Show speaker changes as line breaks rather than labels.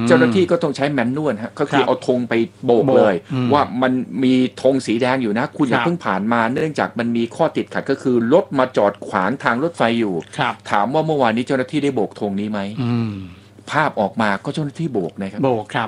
เจ้าหน้าที่ก็ต้องใช้แมนนวลฮะก็คือเอาธงไปโบกเลยว่ามันมีธงสีแดงอยู่นะคุณอย่าเพิ่งผ่านมาเนื่องจากมันมีข้อติดขัดก็คือรถมาจอดขวางทางรถไฟอยู่ถามว่าเมื่อวานนี้เจ้าหน้าที่ได้โบกธงนี้ไหมภาพออกมาก็เจ้าหน้าที่โบกนะครับโบกครับ